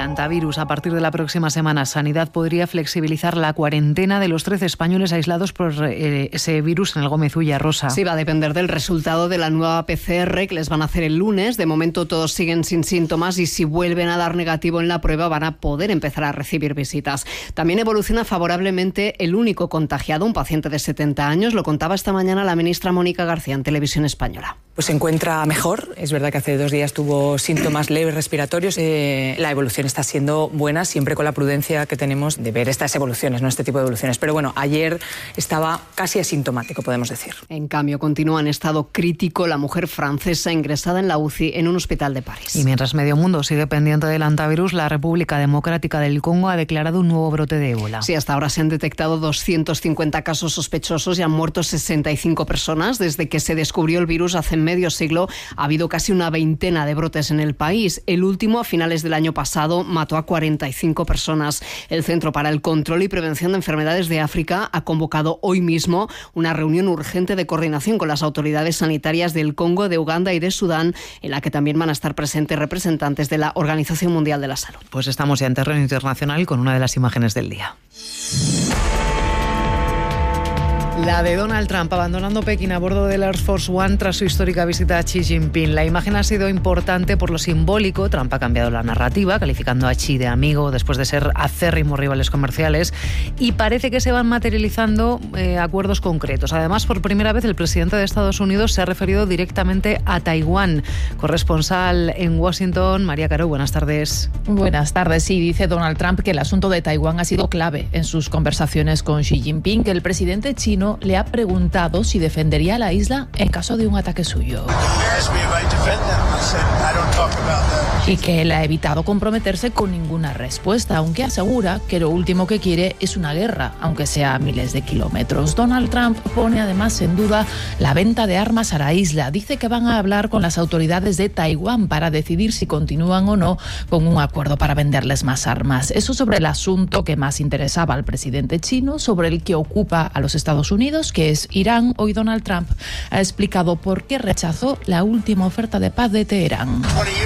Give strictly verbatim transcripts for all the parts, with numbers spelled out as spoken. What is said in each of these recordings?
hantavirus. A partir de la próxima semana, Sanidad podría flexibilizar la cuarentena de los trece españoles aislados por eh, ese virus en el Gómez Ulla. Rosa. Sí, va a depender del resultado de la nueva P C R que les van a hacer el lunes. De momento todos siguen sin síntomas y si vuelven a dar negativo en la prueba van a poder empezar a recibir visitas. También evoluciona favorablemente el único contagiado, un paciente de setenta años. Lo contaba esta mañana la ministra Mónica García en Televisión Española. Pues se encuentra mejor. Es verdad que hace dos días tuvo síntomas leves respiratorios. Eh, la evolución está siendo buena, siempre con la prudencia que tenemos de ver estas evoluciones, no este tipo de evoluciones. Pero bueno, ayer estaba casi asintomático, podemos decir. En cambio, continúa en estado crítico la mujer francesa ingresada en la U C I en un hospital de París. Y mientras medio mundo sigue pendiente del hantavirus, la República Democrática del Congo ha declarado un nuevo brote de ébola. Sí, hasta ahora se han detectado doscientos cincuenta casos sospechosos y han muerto sesenta y cinco personas. Desde que se descubrió el virus hace medio siglo, ha habido casi una veintena de brotes en el país. El último, a finales del año pasado, mató a cuarenta y cinco personas. El Centro para el Control y Prevención de Enfermedades de África ha convocado hoy mismo una reunión urgente de coordinación con las autoridades sanitarias del Congo, de Uganda y de Sudán, en la que también van a estar presentes representantes de la Organización Mundial de la Salud. Pues estamos ya en terreno internacional con una de las imágenes del día. La de Donald Trump abandonando Pekín a bordo del Air Force One tras su histórica visita a Xi Jinping. La imagen ha sido importante por lo simbólico. Trump ha cambiado la narrativa, calificando a Xi de amigo después de ser acérrimos rivales comerciales, y parece que se van materializando eh, acuerdos concretos. Además, por primera vez el presidente de Estados Unidos se ha referido directamente a Taiwán. Corresponsal en Washington, María Caro, buenas tardes. Buenas tardes. Sí, dice Donald Trump que el asunto de Taiwán ha sido clave en sus conversaciones con Xi Jinping, que el presidente chino le ha preguntado si defendería la isla en caso de un ataque suyo. Y que él ha evitado comprometerse con ninguna respuesta, aunque asegura que lo último que quiere es una guerra, aunque sea a miles de kilómetros. Donald Trump pone además en duda la venta de armas a la isla. Dice que van a hablar con las autoridades de Taiwán para decidir si continúan o no con un acuerdo para venderles más armas. Eso sobre el asunto que más interesaba al presidente chino, sobre el que ocupa a los Estados Unidos, que es Irán. Hoy Donald Trump ha explicado por qué rechazó la última oferta de paz de Teherán.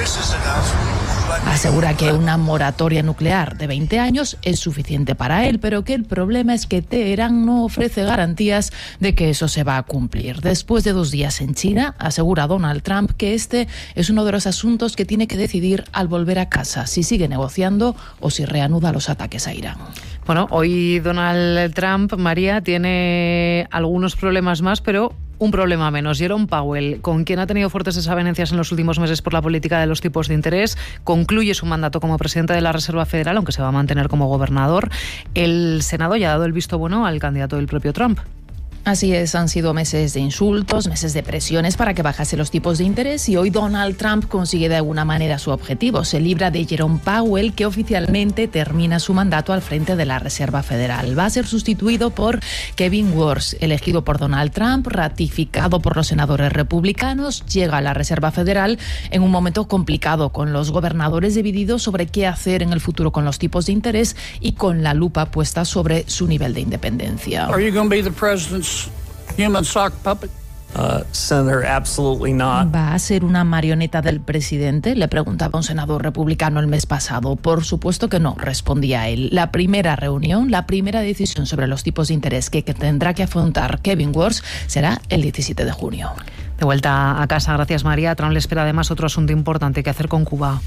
Asegura que una moratoria nuclear de veinte años es suficiente para él, pero que el problema es que Teherán no ofrece garantías de que eso se va a cumplir. Después de dos días en China, asegura Donald Trump que este es uno de los asuntos que tiene que decidir al volver a casa, si sigue negociando o si reanuda los ataques a Irán. Bueno, hoy Donald Trump, María, tiene algunos problemas más, pero un problema menos. Jerome Powell, con quien ha tenido fuertes desavenencias en los últimos meses por la política de los tipos de interés, concluye su mandato como presidente de la Reserva Federal, aunque se va a mantener como gobernador. El Senado ya ha dado el visto bueno al candidato del propio Trump. Así es, han sido meses de insultos, meses de presiones para que bajase los tipos de interés, y hoy Donald Trump consigue de alguna manera su objetivo. Se libra de Jerome Powell, que oficialmente termina su mandato al frente de la Reserva Federal. Va a ser sustituido por Kevin Warsh, elegido por Donald Trump, ratificado por los senadores republicanos. Llega a la Reserva Federal en un momento complicado, con los gobernadores divididos sobre qué hacer en el futuro con los tipos de interés y con la lupa puesta sobre su nivel de independencia. Are you going to be the president's human sock puppet? Uh, Senator, absolutely not. ¿Va a ser una marioneta del presidente?, le preguntaba un senador republicano el mes pasado. Por supuesto que no, respondía él. La primera reunión, la primera decisión sobre los tipos de interés que, que tendrá que afrontar Kevin Warsh será el diecisiete de junio. De vuelta a casa, gracias María. Trump le espera además otro asunto importante que hacer con Cuba.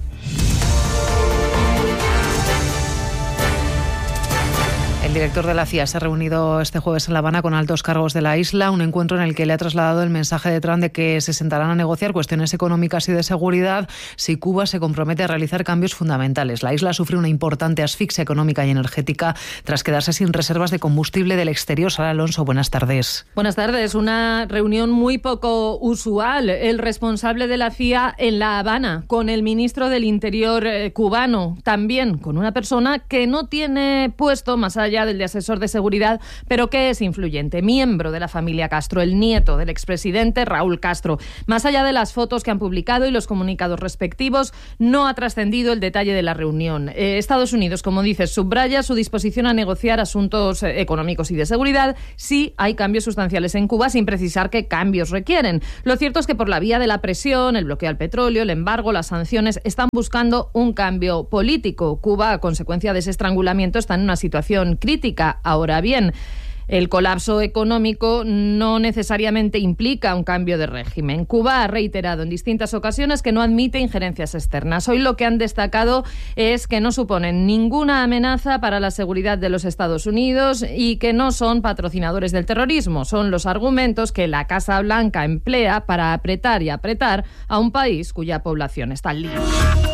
El director de la C I A se ha reunido este jueves en La Habana con altos cargos de la isla, un encuentro en el que le ha trasladado el mensaje de Trump de que se sentarán a negociar cuestiones económicas y de seguridad si Cuba se compromete a realizar cambios fundamentales. La isla sufre una importante asfixia económica y energética tras quedarse sin reservas de combustible del exterior. Sara Alonso, buenas tardes. Buenas tardes. Una reunión muy poco usual. El responsable de la C I A en La Habana con el ministro del Interior eh, cubano, también con una persona que no tiene puesto más allá allá del de asesor de seguridad, pero que es influyente, miembro de la familia Castro, el nieto del expresidente Raúl Castro. Más allá de las fotos que han publicado y los comunicados respectivos, no ha trascendido el detalle de la reunión. Eh, Estados Unidos, como dices, subraya su disposición a negociar asuntos eh, económicos y de seguridad si hay cambios sustanciales en Cuba, sin precisar qué cambios requieren. Lo cierto es que por la vía de la presión, el bloqueo al petróleo, el embargo, las sanciones, están buscando un cambio político. Cuba, a consecuencia de ese estrangulamiento, está en una situación crítica. Ahora bien, el colapso económico no necesariamente implica un cambio de régimen. Cuba ha reiterado en distintas ocasiones que no admite injerencias externas. Hoy lo que han destacado es que no suponen ninguna amenaza para la seguridad de los Estados Unidos y que no son patrocinadores del terrorismo. Son los argumentos que la Casa Blanca emplea para apretar y apretar a un país cuya población está al límite.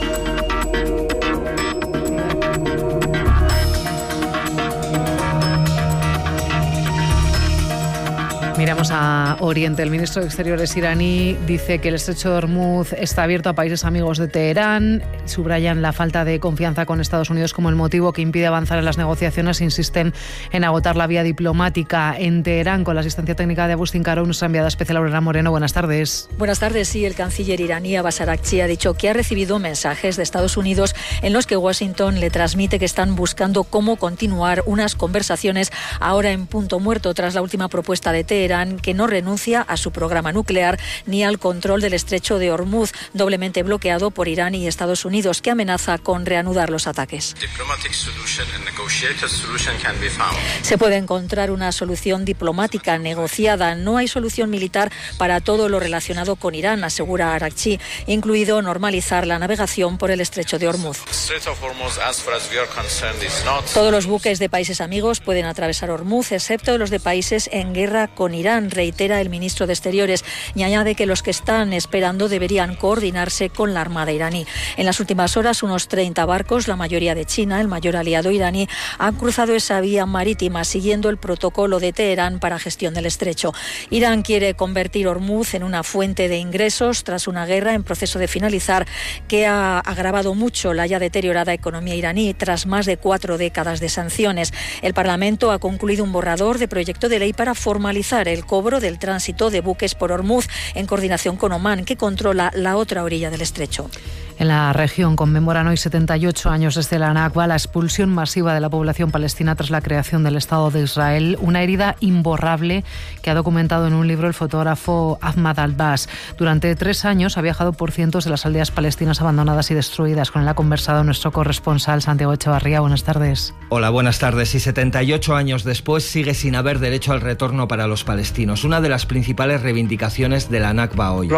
Miramos a Oriente. El ministro de Exteriores iraní dice que el estrecho de Hormuz está abierto a países amigos de Teherán. Subrayan la falta de confianza con Estados Unidos como el motivo que impide avanzar en las negociaciones. Insisten en agotar la vía diplomática en Teherán. Con la asistencia técnica de Agustín Caro, nuestra enviada especial Aurora Moreno. Buenas tardes. Buenas tardes. Sí, el canciller iraní Abbas Araghchi ha dicho que ha recibido mensajes de Estados Unidos en los que Washington le transmite que están buscando cómo continuar unas conversaciones ahora en punto muerto tras la última propuesta de Teherán, que no renuncia a su programa nuclear ni al control del estrecho de Hormuz, doblemente bloqueado por Irán y Estados Unidos, que amenaza con reanudar los ataques. Se puede encontrar una solución diplomática negociada. No hay solución militar para todo lo relacionado con Irán, asegura Araghchi, incluido normalizar la navegación por el estrecho de Hormuz. Todos los buques de países amigos pueden atravesar Hormuz, excepto los de países en guerra con Irán, reitera el ministro de Exteriores, y añade que los que están esperando deberían coordinarse con la Armada iraní. En las últimas horas, unos treinta barcos, la mayoría de China, el mayor aliado iraní, han cruzado esa vía marítima siguiendo el protocolo de Teherán para gestión del estrecho. Irán quiere convertir Hormuz en una fuente de ingresos tras una guerra en proceso de finalizar que ha agravado mucho la ya deteriorada economía iraní tras más de cuatro décadas de sanciones. El Parlamento ha concluido un borrador de proyecto de ley para formalizar el cobro del tránsito de buques por Hormuz en coordinación con Omán, que controla la otra orilla del estrecho. En la región conmemoran hoy setenta y ocho años desde la Nakba, la expulsión masiva de la población palestina tras la creación del Estado de Israel, una herida imborrable que ha documentado en un libro el fotógrafo Ahmad Al-Bas. Durante tres años ha viajado por cientos de las aldeas palestinas abandonadas y destruidas. Con él ha conversado nuestro corresponsal Santiago Echevarría. Buenas tardes. Hola, buenas tardes. Y setenta y ocho años después sigue sin haber derecho al retorno para los palestinos, una de las principales reivindicaciones de la Nakba hoy.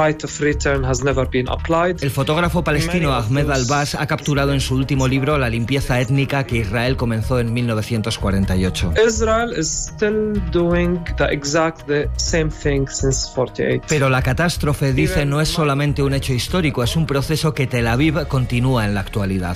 El fotógrafo palestino Ahmed Al-Bas ha capturado en su último libro la limpieza étnica que Israel comenzó en mil novecientos cuarenta y ocho. Pero la catástrofe, dice, no es solamente un hecho histórico, es un proceso que Tel Aviv continúa en la actualidad.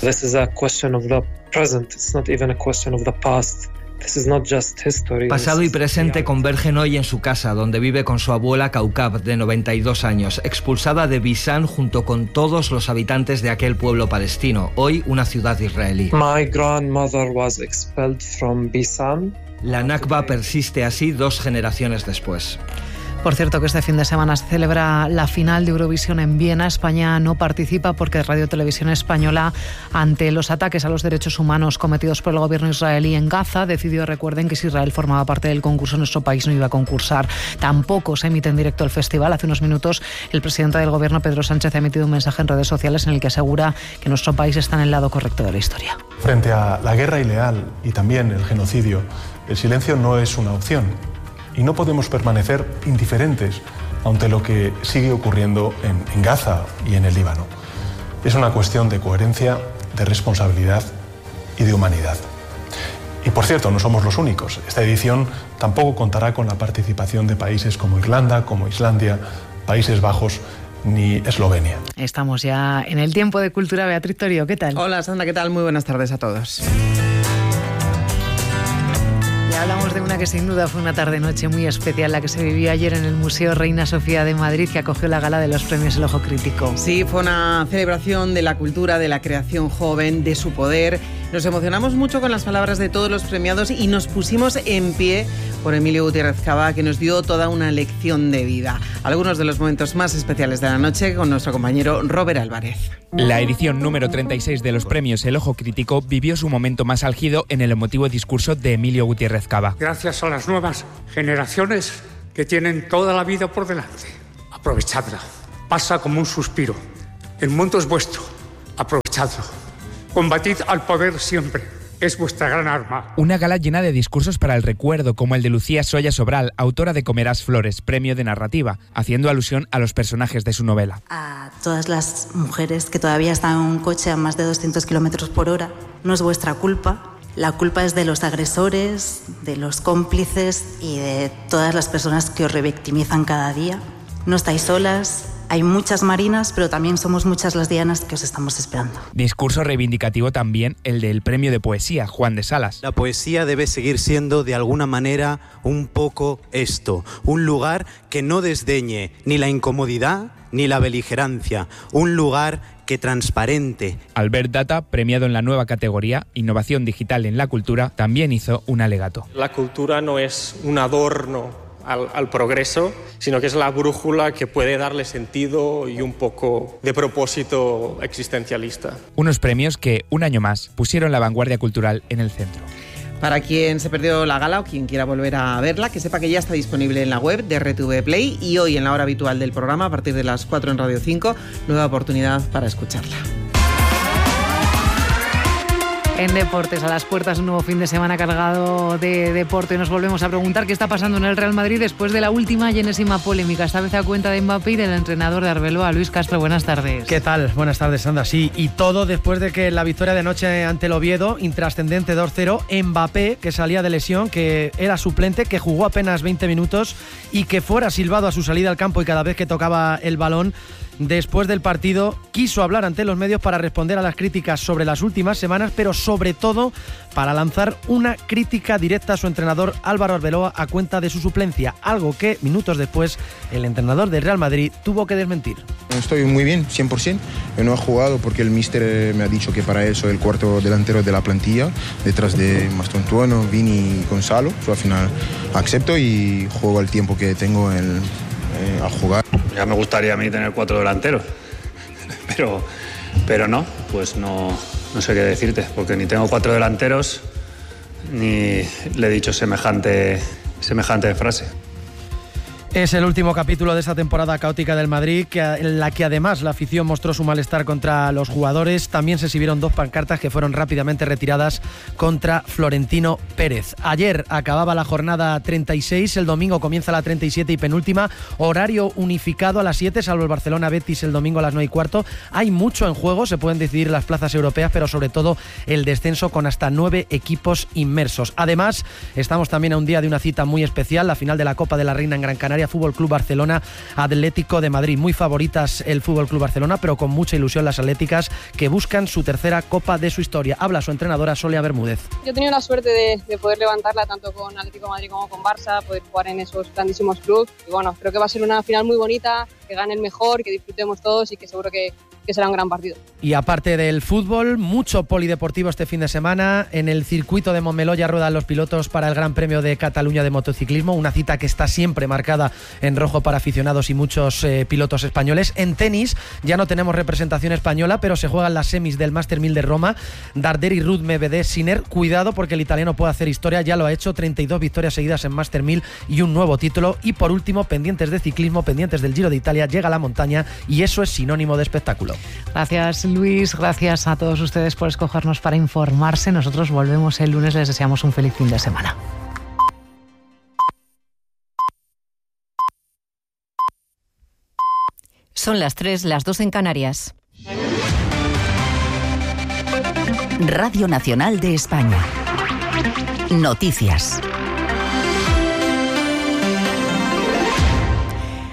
Pasado y presente convergen hoy en su casa, donde vive con su abuela Kaukab, de noventa y dos años, expulsada de Bisan junto con todos los habitantes de aquel pueblo palestino, hoy una ciudad israelí. My grandmother was expelled from Bisan. La Nakba persiste así dos generaciones después. Por cierto, que este fin de semana se celebra la final de Eurovisión en Viena. España no participa porque Radio Televisión Española, ante los ataques a los derechos humanos cometidos por el gobierno israelí en Gaza, decidió, recuerden, que si Israel formaba parte del concurso, nuestro país no iba a concursar. Tampoco se emite en directo el festival. Hace unos minutos el presidente del gobierno, Pedro Sánchez, ha emitido un mensaje en redes sociales en el que asegura que nuestro país está en el lado correcto de la historia. Frente a la guerra ilegal y también el genocidio, el silencio no es una opción. Y no podemos permanecer indiferentes ante lo que sigue ocurriendo en, en Gaza y en el Líbano. Es una cuestión de coherencia, de responsabilidad y de humanidad. Y por cierto, no somos los únicos. Esta edición tampoco contará con la participación de países como Irlanda, como Islandia, Países Bajos ni Eslovenia. Estamos ya en el tiempo de cultura. Beatriz Torio, ¿qué tal? Hola Sandra, ¿qué tal? Muy buenas tardes a todos. Y hablamos de una que sin duda fue una tarde-noche muy especial, la que se vivió ayer en el Museo Reina Sofía de Madrid, que acogió la gala de los premios El Ojo Crítico. Sí, fue una celebración de la cultura, de la creación joven, de su poder. Nos emocionamos mucho con las palabras de todos los premiados y nos pusimos en pie por Emilio Gutiérrez Cava, que nos dio toda una lección de vida. Algunos de los momentos más especiales de la noche con nuestro compañero Robert Álvarez. La edición número treinta y seis de los premios El Ojo Crítico vivió su momento más álgido en el emotivo discurso de Emilio Gutiérrez Cava. Gracias a las nuevas generaciones que tienen toda la vida por delante. Aprovechadla. Pasa como un suspiro. El mundo es vuestro. Aprovechadlo. Combatid al poder siempre. Es vuestra gran arma. Una gala llena de discursos para el recuerdo, como el de Lucía Soya Sobral, autora de Comerás Flores, premio de narrativa, haciendo alusión a los personajes de su novela. A todas las mujeres que todavía están en un coche a más de doscientos kilómetros por hora, no es vuestra culpa. La culpa es de los agresores, de los cómplices y de todas las personas que os revictimizan cada día. No estáis solas. Hay muchas Marinas, pero también somos muchas las Dianas que os estamos esperando. Discurso reivindicativo también el del premio de poesía, Juan de Salas. La poesía debe seguir siendo, de alguna manera, un poco esto. Un lugar que no desdeñe ni la incomodidad ni la beligerancia. Un lugar que transparente. Albert Data, premiado en la nueva categoría Innovación Digital en la Cultura, también hizo un alegato. La cultura no es un adorno Al, al progreso, sino que es la brújula que puede darle sentido y un poco de propósito existencialista. Unos premios que, un año más, pusieron la vanguardia cultural en el centro. Para quien se perdió la gala o quien quiera volver a verla, que sepa que ya está disponible en la web de R T V Play y hoy en la hora habitual del programa, a partir de las cuatro en Radio cinco, nueva oportunidad para escucharla. En deportes, a las puertas un nuevo fin de semana cargado de deporte. Nos volvemos a preguntar qué está pasando en el Real Madrid después de la última y enésima polémica, esta vez a cuenta de Mbappé y del entrenador de Arbeloa, Luis Castro. Buenas tardes. ¿Qué tal? Buenas tardes, Sandra. Sí, y todo después de que la victoria de anoche ante el Oviedo, intrascendente dos cero, Mbappé, que salía de lesión, que era suplente, que jugó apenas veinte minutos y que fuera silbado a su salida al campo y cada vez que tocaba el balón. Después del partido quiso hablar ante los medios para responder a las críticas sobre las últimas semanas, pero sobre todo para lanzar una crítica directa a su entrenador Álvaro Arbeloa a cuenta de su suplencia, algo que minutos después el entrenador del Real Madrid tuvo que desmentir. Estoy muy bien, cien por ciento. Yo no he jugado porque el míster me ha dicho que para él soy el cuarto delantero de la plantilla, detrás de Mastontuono, Vini y Gonzalo. Yo al final acepto y juego el tiempo que tengo en, eh, a jugar. Ya me gustaría a mí tener cuatro delanteros, pero, pero no, pues no, no sé qué decirte, porque ni tengo cuatro delanteros ni le he dicho semejante, semejante frase. Es el último capítulo de esta temporada caótica del Madrid, que, en la que además la afición mostró su malestar contra los jugadores. También se exhibieron dos pancartas que fueron rápidamente retiradas contra Florentino Pérez. Ayer acababa la jornada treinta y seis, el domingo comienza la treinta y siete y penúltima. Horario unificado a las siete, salvo el Barcelona-Betis el domingo a las nueve y cuarto. Hay mucho en juego, se pueden decidir las plazas europeas, pero sobre todo el descenso con hasta nueve equipos inmersos. Además, estamos también a un día de una cita muy especial, la final de la Copa de la Reina en Gran Canaria, Fútbol Club Barcelona, Atlético de Madrid. Muy favoritas el Fútbol Club Barcelona, pero con mucha ilusión las atléticas, que buscan su tercera Copa de su historia. Habla su entrenadora Solia Bermúdez. Yo he tenido la suerte de, de poder levantarla tanto con Atlético de Madrid como con Barça, poder jugar en esos grandísimos clubes. Y bueno, creo que va a ser una final muy bonita, que gane el mejor, que disfrutemos todos y que seguro que, que será un gran partido. Y aparte del fútbol, mucho polideportivo este fin de semana. En el circuito de Montmeló ya ruedan los pilotos para el Gran Premio de Cataluña de motociclismo, una cita que está siempre marcada en rojo para aficionados y muchos eh, pilotos españoles. En tenis ya no tenemos representación española, pero se juegan las semis del Master mil de Roma. Darder y Ruud Medvedev Sinner, cuidado porque el italiano puede hacer historia, ya lo ha hecho, treinta y dos victorias seguidas en Master mil y un nuevo título. Y por último, pendientes de ciclismo, pendientes del Giro de Italia, llega la montaña y eso es sinónimo de espectáculo. Gracias, Luis, gracias a todos ustedes por escogernos para informarse. Nosotros volvemos el lunes, les deseamos un feliz fin de semana. Son las tres, las dos en Canarias. Radio Nacional de España. Noticias.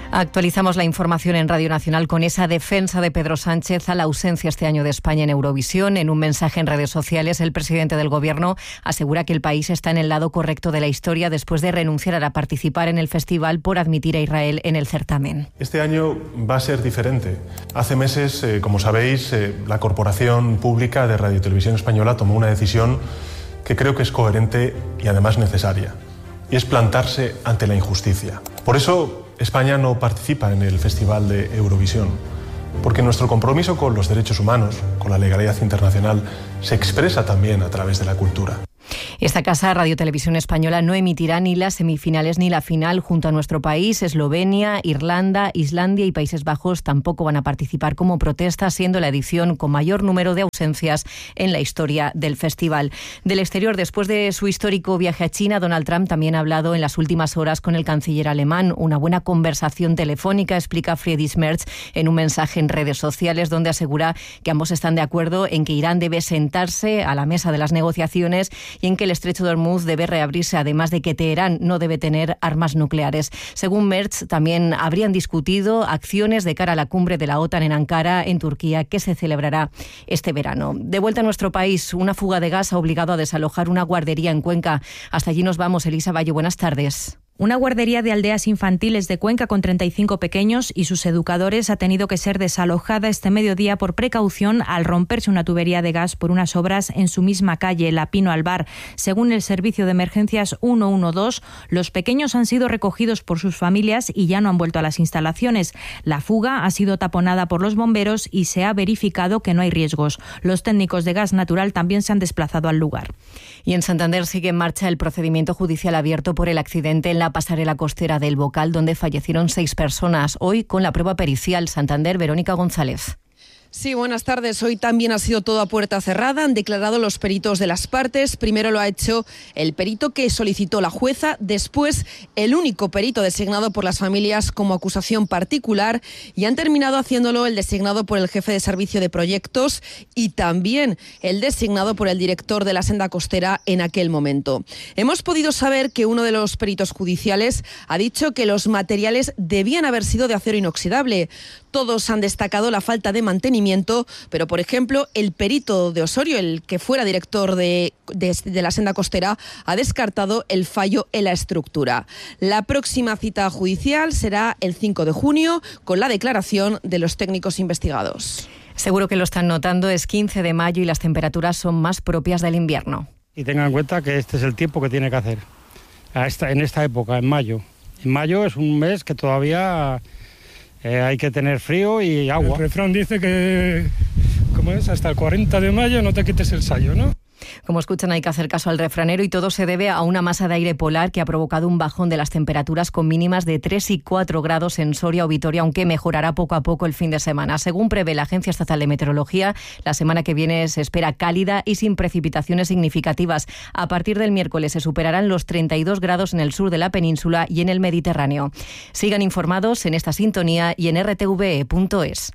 Actualizamos la información en Radio Nacional con esa defensa de Pedro Sánchez a la ausencia este año de España en Eurovisión. En un mensaje en redes sociales, el presidente del Gobierno asegura que el país está en el lado correcto de la historia después de renunciar a participar en el festival por admitir a Israel en el certamen. Este año va a ser diferente. Hace meses, eh, como sabéis, eh, la Corporación Pública de Radio y Televisión Española tomó una decisión que creo que es coherente y además necesaria, y es plantarse ante la injusticia. Por eso España no participa en el Festival de Eurovisión, porque nuestro compromiso con los derechos humanos, con la legalidad internacional, se expresa también a través de la cultura. Esta casa, Radio Televisión Española, no emitirá ni las semifinales ni la final junto a nuestro país. Eslovenia, Irlanda, Islandia y Países Bajos tampoco van a participar como protesta, siendo la edición con mayor número de ausencias en la historia del festival. Del exterior, después de su histórico viaje a China, Donald Trump también ha hablado en las últimas horas con el canciller alemán. Una buena conversación telefónica, explica Friedrich Merz en un mensaje en redes sociales, donde asegura que ambos están de acuerdo en que Irán debe sentarse a la mesa de las negociaciones y en que el estrecho de Hormuz debe reabrirse, además de que Teherán no debe tener armas nucleares. Según Merz, también habrían discutido acciones de cara a la cumbre de la OTAN en Ankara, en Turquía, que se celebrará este verano. De vuelta a nuestro país, una fuga de gas ha obligado a desalojar una guardería en Cuenca. Hasta allí nos vamos. Elisa Bayo, buenas tardes. Una guardería de aldeas infantiles de Cuenca con treinta y cinco pequeños y sus educadores ha tenido que ser desalojada este mediodía por precaución al romperse una tubería de gas por unas obras en su misma calle, La Pino Albar. Según el servicio de emergencias ciento doce, los pequeños han sido recogidos por sus familias y ya no han vuelto a las instalaciones. La fuga ha sido taponada por los bomberos y se ha verificado que no hay riesgos. Los técnicos de gas natural también se han desplazado al lugar. Y en Santander sigue en marcha el procedimiento judicial abierto por el accidente en la pasarela costera del Bocal, donde fallecieron seis personas. Hoy, con la prueba pericial, Santander, Verónica González. Sí, buenas tardes. Hoy también ha sido todo a puerta cerrada. Han declarado los peritos de las partes. Primero lo ha hecho el perito que solicitó la jueza, después el único perito designado por las familias como acusación particular, y han terminado haciéndolo el designado por el jefe de servicio de proyectos y también el designado por el director de la senda costera en aquel momento. Hemos podido saber que uno de los peritos judiciales ha dicho que los materiales debían haber sido de acero inoxidable. Todos han destacado la falta de mantenimiento, pero por ejemplo el perito de Osorio, el que fuera director de, de, de la senda costera, ha descartado el fallo en la estructura. La próxima cita judicial será el cinco de junio con la declaración de los técnicos investigados. Seguro que lo están notando, es quince de mayo y las temperaturas son más propias del invierno. Y tengan en cuenta que este es el tiempo que tiene que hacer a esta, en esta época, en mayo. En mayo es un mes que todavía... Eh, hay que tener frío y agua. El refrán dice que, ¿cómo es? Hasta el cuarenta de mayo no te quites el sayo, ¿no? Como escuchan, hay que hacer caso al refranero, y todo se debe a una masa de aire polar que ha provocado un bajón de las temperaturas con mínimas de tres y cuatro grados en Soria o Vitoria, aunque mejorará poco a poco el fin de semana. Según prevé la Agencia Estatal de Meteorología, la semana que viene se espera cálida y sin precipitaciones significativas. A partir del miércoles se superarán los treinta y dos grados en el sur de la península y en el Mediterráneo. Sigan informados en esta sintonía y en r t v e punto es.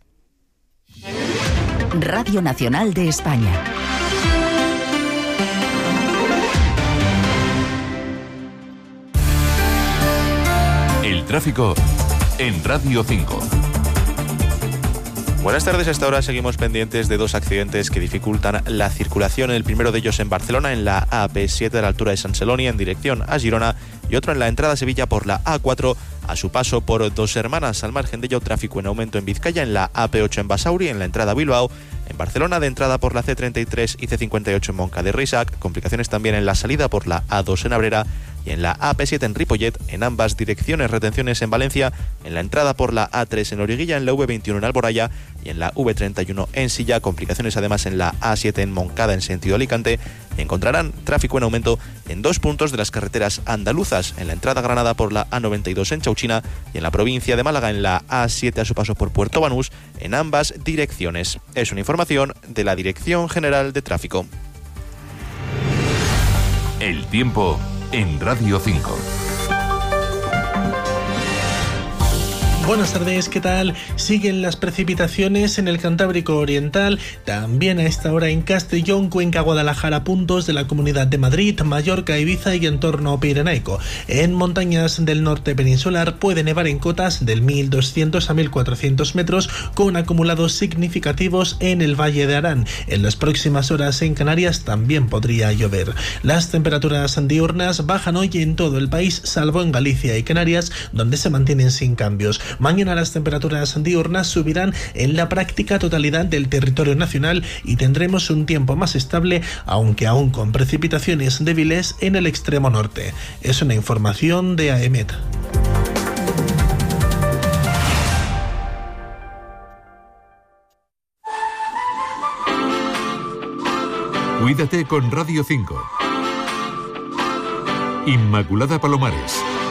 Radio Nacional de España. El tráfico en Radio cinco. Buenas tardes, hasta ahora seguimos pendientes de dos accidentes que dificultan la circulación. El primero de ellos en Barcelona, en la A P siete a la altura de Sant Celoni en dirección a Girona, y otro en la entrada a Sevilla por la A cuatro a su paso por Dos Hermanas. Al margen de ello, tráfico en aumento en Vizcaya, en la A P ocho en Basauri, en la entrada a Bilbao, en Barcelona de entrada por la C treinta y tres y C cincuenta y ocho en Moncada de Reixac, complicaciones también en la salida por la A dos en Abrera, y en la A P siete en Ripollet, en ambas direcciones, retenciones en Valencia, en la entrada por la A tres en Origuilla, en la V veintiuno en Alboraya y en la V treinta y uno en Silla, complicaciones además en la A siete en Moncada en sentido Alicante. Encontrarán tráfico en aumento en dos puntos de las carreteras andaluzas, en la entrada a Granada por la A noventa y dos en Chauchina y en la provincia de Málaga en la A siete a su paso por Puerto Banús, en ambas direcciones. Es una información de la Dirección General de Tráfico. El tiempo en Radio cinco. Buenas tardes, ¿qué tal? Siguen las precipitaciones en el Cantábrico Oriental, también a esta hora en Castellón, Cuenca, Guadalajara, puntos de la Comunidad de Madrid, Mallorca, Ibiza y entorno pirenaico. En montañas del norte peninsular puede nevar en cotas del mil doscientos a mil cuatrocientos metros, con acumulados significativos en el Valle de Arán. En las próximas horas en Canarias también podría llover. Las temperaturas diurnas bajan hoy en todo el país, salvo en Galicia y Canarias, donde se mantienen sin cambios. Mañana las temperaturas diurnas subirán en la práctica totalidad del territorio nacional y tendremos un tiempo más estable, aunque aún con precipitaciones débiles en el extremo norte. Es una información de AEMET. Cuídate con Radio cinco. Inmaculada Palomares.